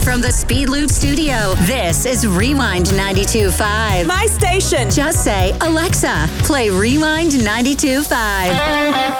Live from the Speed Loop studio, this is Rewind 92.5. My station. Just say, Alexa, play Rewind 92.5.